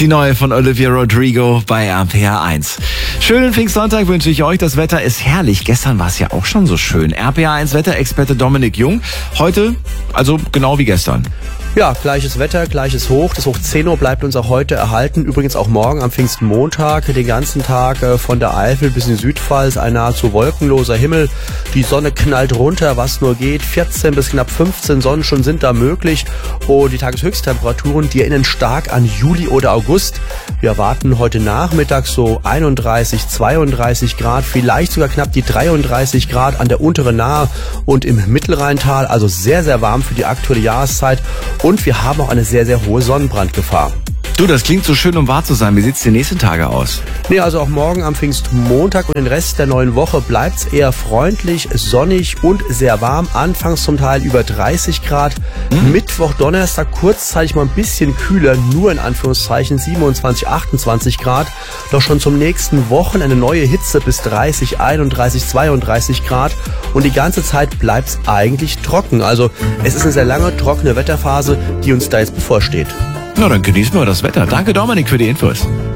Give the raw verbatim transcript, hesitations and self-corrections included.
die neue von Olivia Rodrigo bei R P R eins. Schönen Pfingstsonntag wünsche ich euch. Das Wetter ist herrlich. Gestern war es ja auch schon so schön. R P R eins Wetterexperte Dominik Jung. Heute, also genau wie gestern. Ja, gleiches Wetter, gleiches Hoch. Das Hoch zehn Uhr bleibt uns auch heute erhalten. Übrigens auch morgen am Pfingstmontag, den ganzen Tag äh, von der Eifel bis in die Südpfalz, ein nahezu wolkenloser Himmel. Die Sonne knallt runter, was nur geht. vierzehn bis knapp fünfzehn Sonnenstunden sind da möglich. Und die Tageshöchsttemperaturen, die erinnern stark an Juli oder August. Wir erwarten heute Nachmittag so einunddreißig, zweiunddreißig Grad, vielleicht sogar knapp die dreiunddreißig Grad an der unteren Nahe und im Mittelrheintal. Also sehr, sehr warm für die aktuelle Jahreszeit. Und wir haben auch eine sehr, sehr hohe Sonnenbrandgefahr. Du, das klingt so schön, um wahr zu sein. Wie sieht's die nächsten Tage aus? Nee, also auch morgen am Pfingstmontag und den Rest der neuen Woche bleibt's eher freundlich, sonnig und sehr warm. Anfangs zum Teil über dreißig Grad. Mhm. Mittwoch, Donnerstag kurzzeitig mal ein bisschen kühler, nur in Anführungszeichen siebenundzwanzig, achtundzwanzig Grad. Doch schon zum nächsten Wochen eine neue Hitze bis dreißig, einunddreißig, zweiunddreißig Grad. Und die ganze Zeit bleibt's eigentlich trocken. Also es ist eine sehr lange, trockene Wetterphase, die uns da jetzt bevorsteht. Na, dann genießen wir das Wetter. Danke, Dominik, für die Infos.